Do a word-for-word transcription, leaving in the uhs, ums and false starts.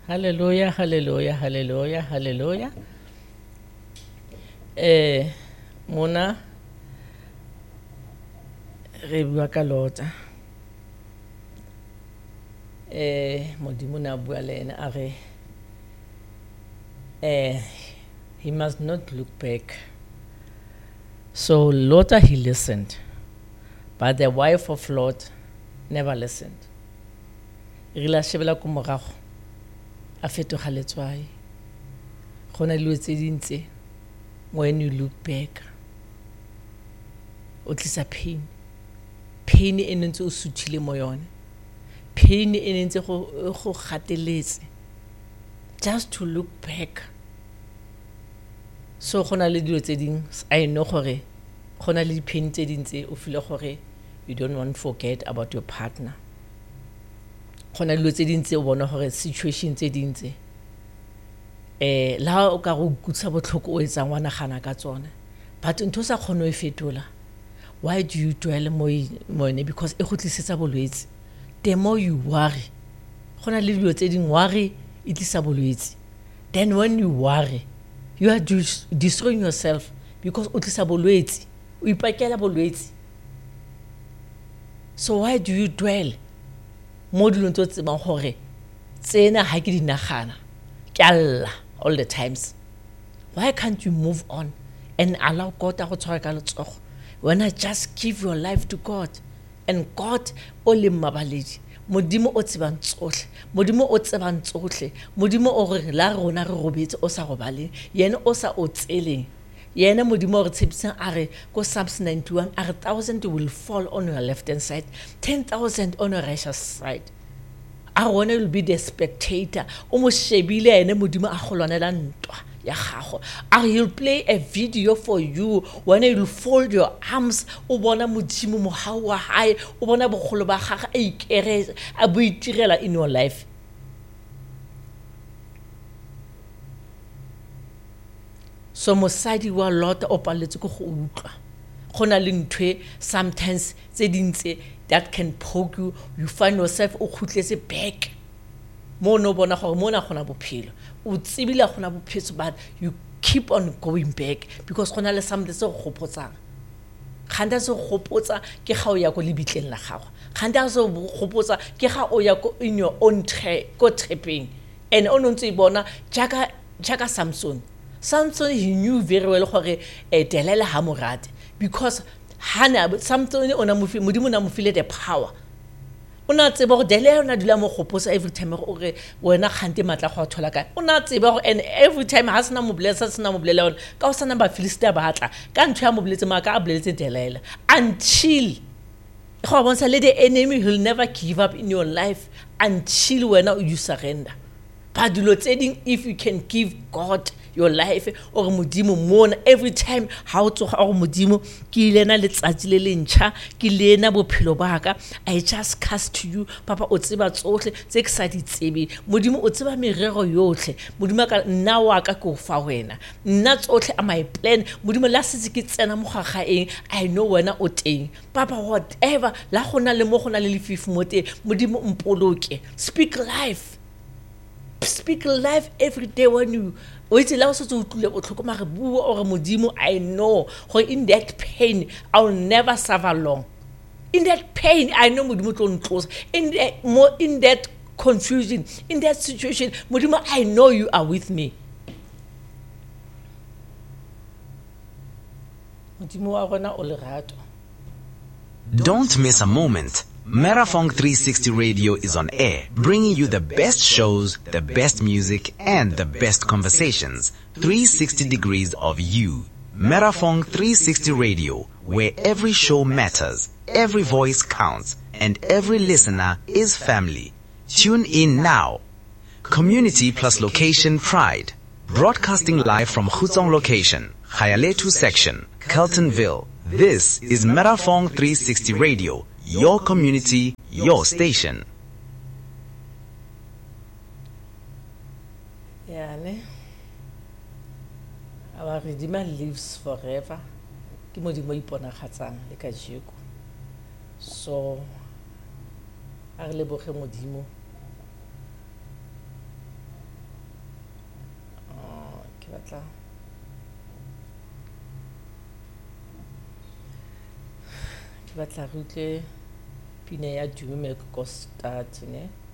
Hallelujah, hallelujah, hallelujah, hallelujah. Eh, mona re bua ka lota. Eh, modimo na bua le ena a re eh he must not look back. So Lot, he listened, but the wife of Lot never listened. Rila shebela ko morago a fetoga letswai. Gona dilo tse dintse when you look back o tlisa pain. Pain e ntse o suthile mo yone. Pain e ntse go go gateletse. Just to look back. So gona le dilo tse ding I know gore gona le pain tse dintse o feel gore you don't want to forget about your partner. Gona dilo tse dintse o bona gore situation tse dintse eh la o ka go kutsa botlhoko o etsang wa nagana ka tsone, but ntho sa khono e fetola. Why do you dwell mo mo ne? Because e go tlisetsa bolwetse. The more you worry, gona le dilo tse ding worry e tlisa bolwetse. Then when you worry, you are destroying yourself because o tlisa bolwetse, o ipakela bolwetse. So why do you dwell mo dilong tse tsebang gore tsena ha ke di nagana ke alla all the times? Why can't you move on and allow God to tshwara ka letsogo? When I just give your life to God, and God o le mabaledi, modimo o tsebang tsohle, modimo o tsebang tsohle, modimo o re la rona re robetse o sa robale yena o sa o tseleng. Yena modimo re tshepisa a re ko Psalms ninety-one a re thousand will fall on your left hand side, ten thousand on your right side. A rona will be the spectator. O mo shebile yena modimo a golwanela ntwa ya gago. A he'll play a video for you when you fold your arms o bona modimo mo ha wa hae o bona bogolo ba gaga a ikere a boitirela in your life. So mosadi wa Lot o paletse go go utlwa. Gona le ntwe sometimes tse dintse that can poke you, you find yourself o khutletse back. Mo no bona gore mo na gona bophelo o tsibile gona bophelo, but you keep on going back because gona le something se go gopotsang. Khanda se go gopotsa ke ga o ya go lebitleng la gago. Khanda se go gopotsa ke ga o ya go in your own tra go tripping, and o ntse bona jaka jaka Samson. Samson, he knew very well gore e Delilah ha morate because hana Samson ona mofi modimo na mofile the power. Ona tseba go Delilah ona dula mo goposa every time gore wena khante matla go thola ka. Ona tseba go and every time has na mo blessa sna mo blela ona ka o sana ba Philistine ba hatla ka ntho ya mo bletse maka a bletse Delilah until go bontsha le the enemy will never give up in your life until when you surrender. But dilo tse ding if you can give God your life or modimo mona every time how to how modimo ke lena letsatsi le lentšha ke lena bophelo baka I just cast to you papa o tseba tsohle tse ke sa di tsebe modimo o tseba merero yohle modimo ka nna wa ka go fa wena nna tsohle a my plan modimo la setse ke tsena mo gagaeng I know wena o teng papa whatever la gona le mo gona le lefifi mo teng modimo mpoloke. Speak life. Speak life every day when you wait till also to utlile or modimo. I know or in that pain I'll never suffer long. In that pain I know modimo tlo close. In that more in that confusion, in that situation, modimo I know you are with me. Modimo wa rona o lerato. Don't miss a moment. Merafong three sixty Radio is on air, bringing you the best shows, the best music, and the best conversations. three sixty degrees of you. Merafong three sixty Radio, where every show matters, every voice counts, and every listener is family. Tune in now. Community plus location pride. Broadcasting live from Khutsong location, Khayaletu section, Keltonville. This is Merafong three sixty Radio. Your community, your station. Yeah, ne. Our Redeemer lives forever. Ke modimo ipona khatsang le ka jeko. So a re leboge modimo batla ke batla re utlwe pina ya Dume Kostad ne